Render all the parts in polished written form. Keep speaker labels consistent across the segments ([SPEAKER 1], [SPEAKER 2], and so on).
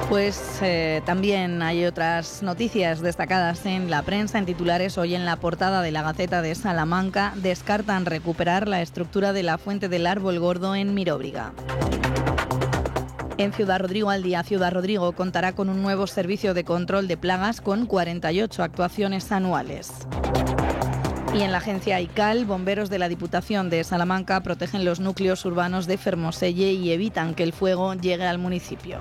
[SPEAKER 1] Pues también hay otras noticias destacadas en la prensa, en titulares. Hoy en la portada de la Gaceta de Salamanca descartan recuperar la estructura de la fuente del Árbol Gordo en Miróbriga. En Ciudad Rodrigo al día, Ciudad Rodrigo contará con un nuevo servicio de control de plagas con 48 actuaciones anuales. Y en la agencia ICAL, bomberos de la Diputación de Salamanca protegen los núcleos urbanos de Fermoselle y evitan que el fuego llegue al municipio.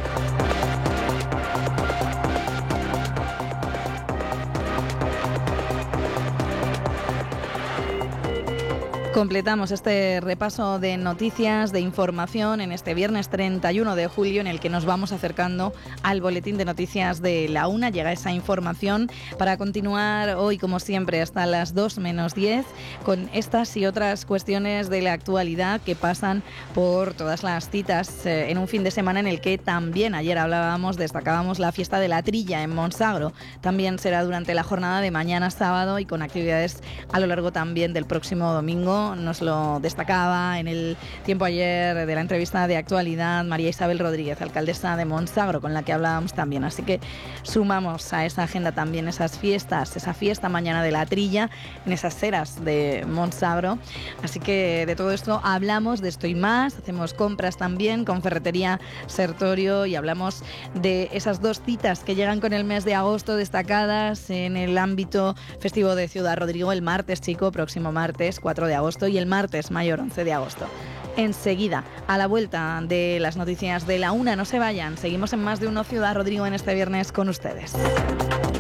[SPEAKER 1] Completamos este repaso de noticias, de información en este viernes 31 de julio en el que nos vamos acercando al boletín de noticias de la 1. Llega esa información para continuar hoy, como siempre, hasta las 2 menos 10 con estas y otras cuestiones de la actualidad que pasan por todas las citas en un fin de semana en el que también ayer destacábamos la fiesta de la Trilla en Monsagro. También será durante la jornada de mañana sábado y con actividades a lo largo también del próximo domingo. Nos lo destacaba en el tiempo ayer de la entrevista de actualidad María Isabel Rodríguez, alcaldesa de Monsagro, con la que hablábamos también. Así que sumamos a esa agenda también esas fiestas, esa fiesta mañana de la Trilla en esas eras de Monsagro. Así que de todo esto hablamos, de esto y más. Hacemos compras también con Ferretería Sertorio y hablamos de esas 2 citas que llegan con el mes de agosto destacadas en el ámbito festivo de Ciudad Rodrigo, el martes chico, próximo martes 4 de agosto, y el martes mayor 11 de agosto. Enseguida, a la vuelta de las noticias de la 1, no se vayan, seguimos en Más de Uno Ciudad Rodrigo en este viernes con ustedes.